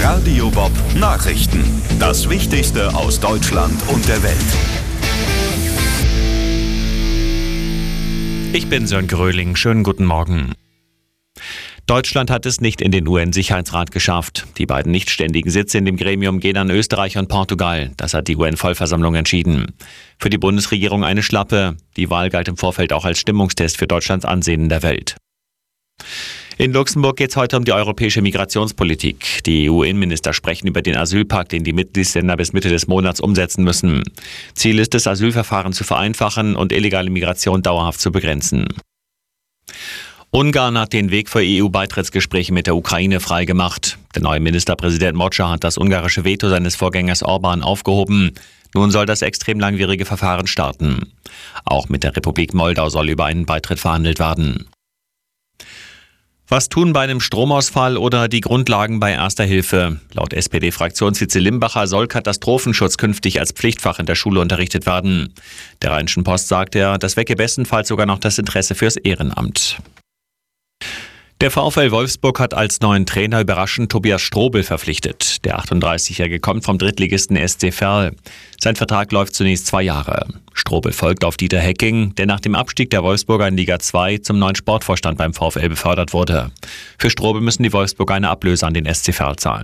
Radio Bob Nachrichten. Das Wichtigste aus Deutschland und der Welt. Ich bin Sönke Röhling. Schönen guten Morgen. Deutschland hat es nicht in den UN-Sicherheitsrat geschafft. Die beiden nicht ständigen Sitze in dem Gremium gehen an Österreich und Portugal. Das hat die UN-Vollversammlung entschieden. Für die Bundesregierung eine Schlappe. Die Wahl galt im Vorfeld auch als Stimmungstest für Deutschlands Ansehen in der Welt. In Luxemburg geht es heute um die europäische Migrationspolitik. Die EU-Innenminister sprechen über den Asylpakt, den die Mitgliedsländer bis Mitte des Monats umsetzen müssen. Ziel ist es, Asylverfahren zu vereinfachen und illegale Migration dauerhaft zu begrenzen. Ungarn hat den Weg für EU-Beitrittsgespräche mit der Ukraine freigemacht. Der neue Ministerpräsident Mocsa hat das ungarische Veto seines Vorgängers Orban aufgehoben. Nun soll das extrem langwierige Verfahren starten. Auch mit der Republik Moldau soll über einen Beitritt verhandelt werden. Was tun bei einem Stromausfall oder die Grundlagen bei Erster Hilfe? Laut SPD-Fraktionsvize Limbacher soll Katastrophenschutz künftig als Pflichtfach in der Schule unterrichtet werden. Der Rheinischen Post sagt das wecke bestenfalls sogar noch das Interesse fürs Ehrenamt. Der VfL Wolfsburg hat als neuen Trainer überraschend Tobias Strobel verpflichtet. Der 38-Jährige kommt vom Drittligisten SC Verl. Sein Vertrag läuft zunächst 2 Jahre. Strobel folgt auf Dieter Hecking, der nach dem Abstieg der Wolfsburger in Liga 2 zum neuen Sportvorstand beim VfL befördert wurde. Für Strobel müssen die Wolfsburger eine Ablöse an den SC Verl zahlen.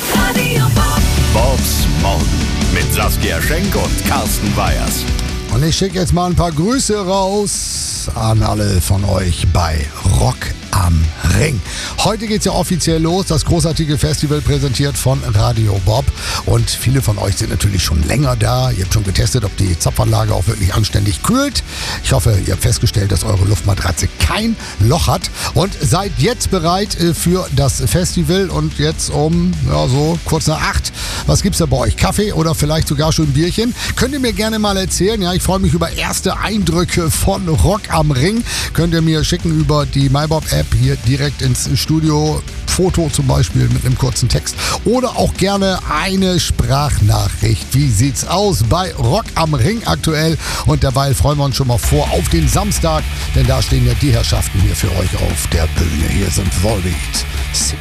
Bobs Morgen mit Saskia Schenk und Carsten Weyers. Und ich schicke jetzt mal ein paar Grüße raus an alle von euch bei Rock am Ring. Heute geht's ja offiziell los, das großartige Festival präsentiert von Radio Bob. Und viele von euch sind natürlich schon länger da. Ihr habt schon getestet, ob die Zapfanlage auch wirklich anständig kühlt. Ich hoffe, ihr habt festgestellt, dass eure Luftmatratze kein Loch hat und seid jetzt bereit für das Festival. Und jetzt um so kurz nach 8. Was gibt's da bei euch? Kaffee oder vielleicht sogar schon ein Bierchen? Könnt ihr mir gerne mal erzählen. Ja, ich freue mich über erste Eindrücke von Rock am Ring. Könnt ihr mir schicken über die MyBob-App hier direkt ins Studio. Foto zum Beispiel mit einem kurzen Text. Oder auch gerne eine Sprachnachricht. Wie sieht's aus bei Rock am Ring aktuell? Und derweil freuen wir uns schon mal vor auf den Samstag. Denn da stehen ja die Herrschaften hier für euch auf der Bühne. Hier sind Volbeat.